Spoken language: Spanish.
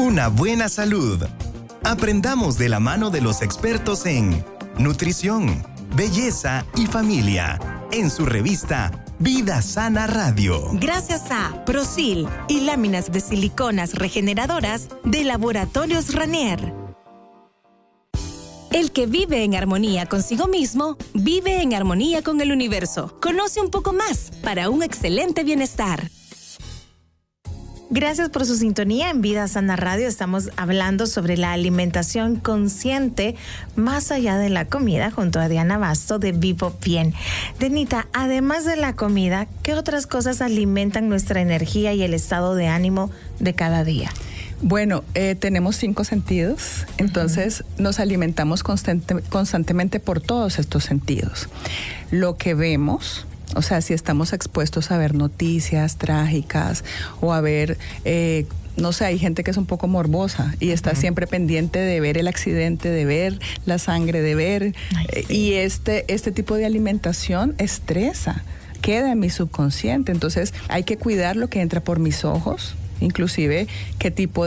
Una buena salud. Aprendamos de la mano de los expertos en nutrición, belleza y familia, en su revista Vida Sana Radio. Gracias a Prosil y láminas de siliconas regeneradoras de Laboratorios Ranier. El que vive en armonía consigo mismo, vive en armonía con el universo. Conoce un poco más para un excelente bienestar. Gracias por su sintonía en Vida Sana Radio. Estamos hablando sobre la alimentación consciente más allá de la comida junto a Diana Basto de Vivo Bien. Denita, además de la comida, ¿qué otras cosas alimentan nuestra energía y el estado de ánimo de cada día? Bueno, tenemos 5 sentidos, entonces nos alimentamos constantemente por todos estos sentidos. Lo que vemos, o sea, si estamos expuestos a ver noticias trágicas o a ver, no sé, hay gente que es un poco morbosa y está siempre pendiente de ver el accidente, de ver la sangre, de ver, y este tipo de alimentación estresa, queda en mi subconsciente, entonces hay que cuidar lo que entra por mis ojos, inclusive qué tipo